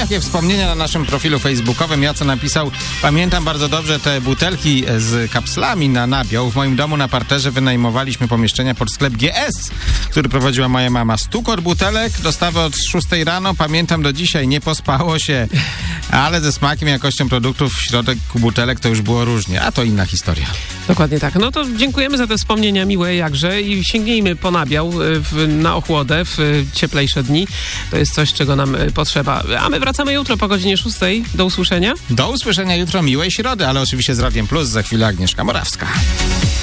takie wspomnienia na naszym profilu facebookowym. Jaco napisał: pamiętam bardzo dobrze te butelki z kapslami na nabiał. W moim domu na parterze wynajmowaliśmy pomieszczenia pod sklep GS, który prowadziła moja mama. Stukot butelek, dostawy od 6 rano. Pamiętam do dzisiaj, nie pospało się, ale ze smakiem i jakością produktów w środku butelek to już było różnie. A to inna historia. Dokładnie tak. No to dziękujemy za te wspomnienia miłe jakże i sięgnijmy po nabiał na ochłodę w cieplejsze dni. To jest coś, czego nam potrzeba. A my wracamy jutro po godzinie 6. Do usłyszenia. Do usłyszenia jutro, miłej środy, ale oczywiście z Radiem Plus. Za chwilę Agnieszka Morawska.